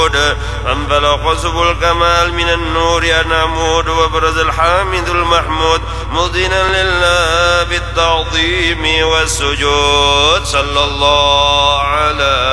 الوجود فانفلق سبل الكمال من النور العمود وبرز الحامد المحمود مذنا لله بالتعظيم والسجود صلى الله على